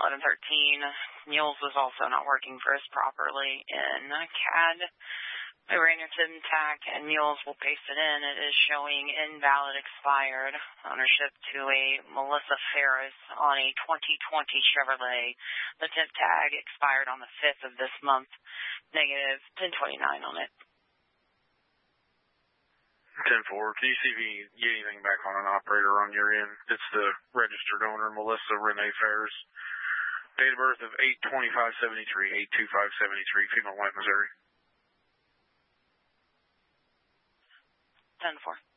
1113. Mules was also not working for us properly in CAD. I ran your TIN tag, and Mules will paste it in. It is showing invalid expired ownership to a Melissa Ferris on a 2020 Chevrolet. The TIN tag expired on the 5th of this month, negative 1029 on it. 10-4. Can you see if you get anything back on an operator on your end? It's the registered owner, Melissa Renee Ferris. Date of birth of 8/25/73, 8/25/73, Female White, Missouri. 10-4.